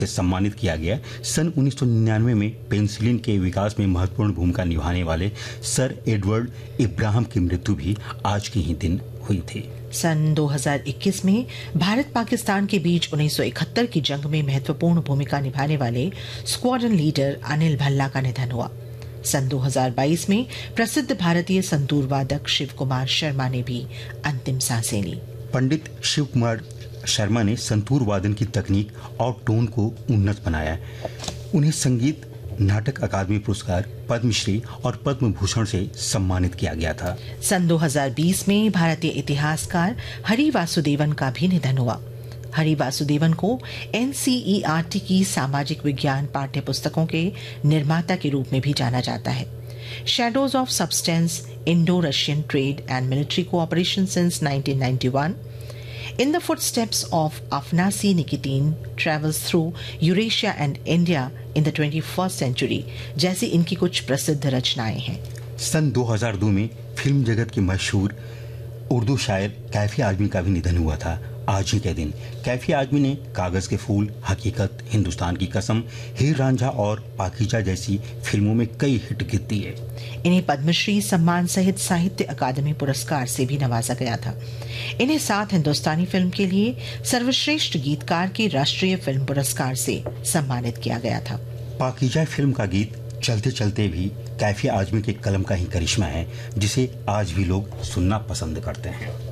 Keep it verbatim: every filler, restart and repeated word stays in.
से सम्मानित किया गया। सन उन्नीस सौ निन्यानवे में पेनिसिलिन के विकास में महत्वपूर्ण भूमिका निभाने वाले सर एडवर्ड इब्राहम की मृत्यु भी आज के ही दिन हुई थी। सन दो हज़ार इक्कीस में भारत पाकिस्तान के बीच उन्नीस सौ इकहत्तर की जंग में महत्वपूर्ण भूमिका निभाने वाले स्क्वाड्रन लीडर अनिल भल्ला का निधन हुआ। सन दो हज़ार बाईस में प्रसिद्ध भारतीय संतूर वादक शिव कुमार शर्मा ने भी अंतिम सांसें ली। पंडित शिव कुमार शर्मा ने संतूर वादन की तकनीक और टोन को उन्नत बनाया। उन्हें संगीत नाटक अकादमी पुरस्कार, पद्मश्री और पद्म भूषण से सम्मानित किया गया था। सन दो हज़ार बीस में भारतीय इतिहासकार हरि वासुदेवन का भी निधन हुआ। हरि वासुदेवन को N C E R T की सामाजिक विज्ञान पाठ्य पुस्तकों के निर्माता के रूप में भी जाना जाता है। Shadows of substance, Indo Russian trade and military cooperation since nineteen ninety one, In the footsteps of Afnasi Nikitin travels through Eurasia and India in the twenty-first century जैसी इनकी कुछ प्रसिद्ध रचनाएं हैं। सन दो हज़ार दो में फिल्म जगत के मशहूर उर्दू शायर कैफी आजमी का भी निधन हुआ था। आज ही के दिन कैफी आजमी ने कागज के फूल, हकीकत, हिंदुस्तान की कसम, हीर रांझा और पाकीजा जैसी फिल्मों में कई हिट गीत दिए। इन्हें पद्मश्री सम्मान सहित साहित्य अकादमी पुरस्कार से भी नवाजा गया था। इन्हें साथ हिंदुस्तानी फिल्म के लिए सर्वश्रेष्ठ गीतकार के राष्ट्रीय फिल्म पुरस्कार से सम्मानित किया गया था। पाकीजा फिल्म का गीत चलते चलते भी कैफी आजमी के कलम का ही करिश्मा है, जिसे आज भी लोग सुनना पसंद करते हैं।